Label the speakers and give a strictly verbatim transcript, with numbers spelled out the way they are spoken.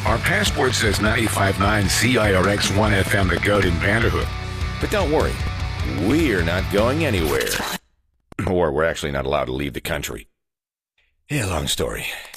Speaker 1: Our passport says ninety-five point nine C I R X one F M, the goat in Vanderhoof.
Speaker 2: But don't worry, we're not going anywhere. Or we're actually not allowed to leave the country. Yeah, long story.